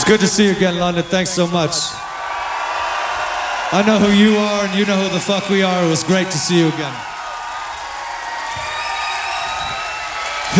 good to see you again, London. Thanks so much. I know who you are and you know who the fuck we are. It was great to see you again.